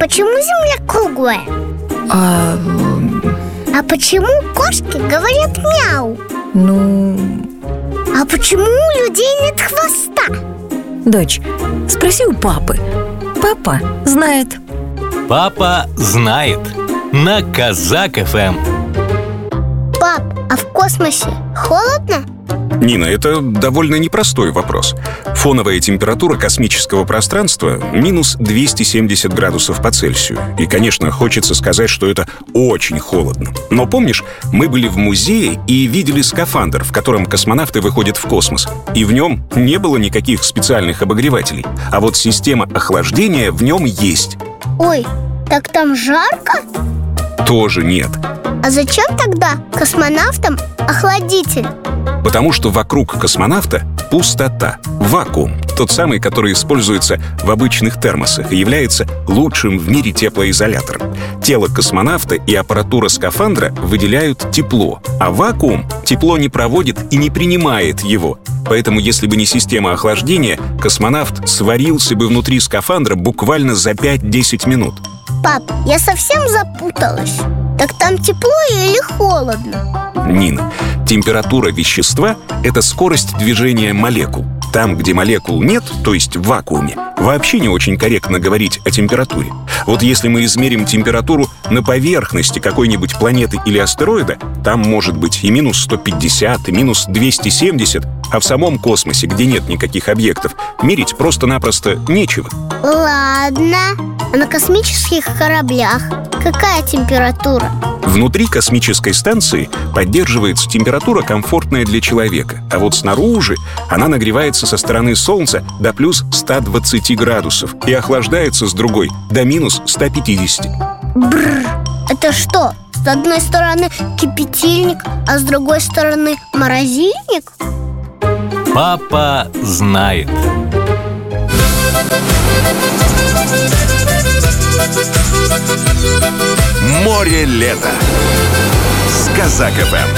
почему Земля круглая? А почему кошки говорят мяу? А почему у людей нет хвоста? Дочь, спроси у папы. Папа знает. Папа знает. На Казак ФМ. Пап, а в космосе холодно? Нина, это довольно непростой вопрос. Фоновая температура космического пространства минус 270 градусов по Цельсию. И, конечно, хочется сказать, что это очень холодно. Но помнишь, мы были в музее и видели скафандр, в котором космонавты выходят в космос. И в нем не было никаких специальных обогревателей. А вот система охлаждения в нем есть. Ой, так там жарко? Тоже нет. А зачем тогда космонавтам охладитель? Потому что вокруг космонавта пустота, вакуум. Тот самый, который используется в обычных термосах и является лучшим в мире теплоизолятором. Тело космонавта и аппаратура скафандра выделяют тепло, а вакуум тепло не проводит и не принимает его. Поэтому, если бы не система охлаждения, космонавт сварился бы внутри скафандра буквально за 5-10 минут. Пап, я совсем запуталась. Так там тепло или холодно? Нина, температура вещества — это скорость движения молекул. Там, где молекул нет, то есть в вакууме, вообще не очень корректно говорить о температуре. Вот если мы измерим температуру на поверхности какой-нибудь планеты или астероида, там может быть и минус 150, и минус 270, а в самом космосе, где нет никаких объектов, мерить просто-напросто нечего. Ладно. А на космических кораблях какая температура? Внутри космической станции поддерживается температура, комфортная для человека. А вот снаружи она нагревается со стороны Солнца до плюс 120 градусов и охлаждается с другой до минус 150. Бррр, это что? С одной стороны кипятильник, а с другой стороны морозильник? Папа знает. Море лета с Казак ФМ.